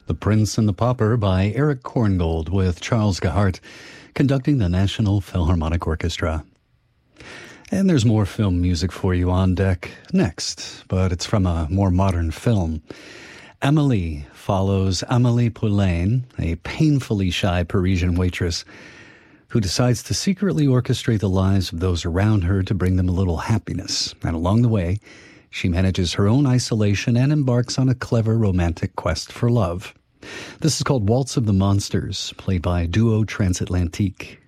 The Prince and the Pauper by Eric Korngold with Charles Gahart conducting the National Philharmonic Orchestra. And there's more film music for you on deck next, but it's from a more modern film. Amélie follows Amélie Poulain, a painfully shy Parisian waitress who decides to secretly orchestrate the lives of those around her to bring them a little happiness. And along the way, she manages her own isolation and embarks on a clever romantic quest for love. This is called Waltz of the Monsters, played by Duo Transatlantique.